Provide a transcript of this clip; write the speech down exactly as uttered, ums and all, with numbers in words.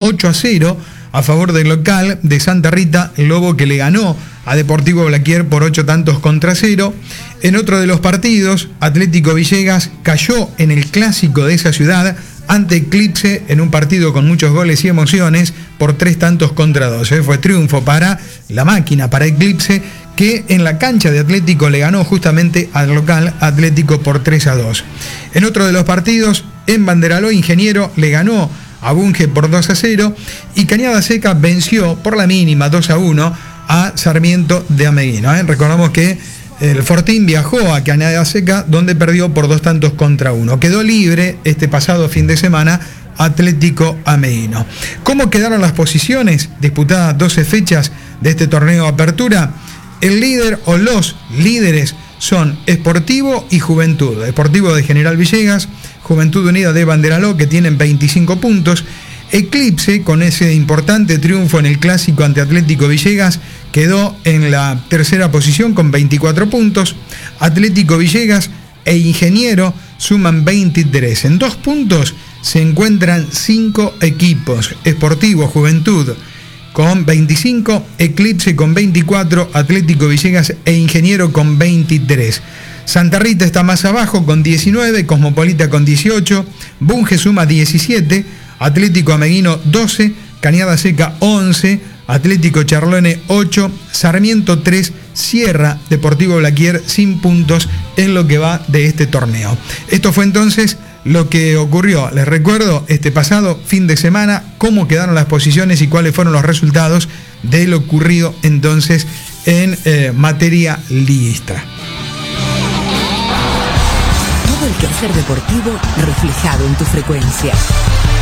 ocho a cero a favor del local de Santa Rita, Lobo que le ganó a Deportivo Blaquier por ocho tantos contra cero. En otro de los partidos, Atlético Villegas cayó en el clásico de esa ciudad ante Eclipse en un partido con muchos goles y emociones por tres tantos contra dos. ¿eh? Fue triunfo para la máquina, para Eclipse, que en la cancha de Atlético le ganó justamente al local Atlético por tres a dos. En otro de los partidos, en Banderaló, Ingeniero le ganó a Bunge por dos a cero y Cañada Seca venció por la mínima dos a uno a Sarmiento de Ameguino. ¿eh? Recordamos que el Fortín viajó a Cañada Seca, donde perdió por dos tantos contra uno. Quedó libre este pasado fin de semana Atlético Ameguino. ¿Cómo quedaron las posiciones? Disputadas doce fechas de este torneo Apertura. El líder o los líderes son Sportivo y Juventud. Sportivo de General Villegas, Juventud Unida de Banderaló, que tienen veinticinco puntos. Eclipse, con ese importante triunfo en el clásico ante Atlético Villegas, quedó en la tercera posición con veinticuatro puntos. Atlético Villegas e Ingeniero suman veintitrés. En dos puntos se encuentran cinco equipos: Sportivo, Juventud con veinticinco, Eclipse con veinticuatro, Atlético Villegas e Ingeniero con veintitrés. Santa Rita está más abajo con diecinueve, Cosmopolita con dieciocho, Bunge suma diecisiete, Atlético Ameguino doce, Cañada Seca once, Atlético Charlone ocho, Sarmiento tres, cierra Deportivo Blaquier sin puntos en lo que va de este torneo. Esto fue entonces lo que ocurrió, les recuerdo, este pasado fin de semana, cómo quedaron las posiciones y cuáles fueron los resultados de lo ocurrido entonces en eh, materia liguista. Todo el quehacer deportivo reflejado en tu frecuencia.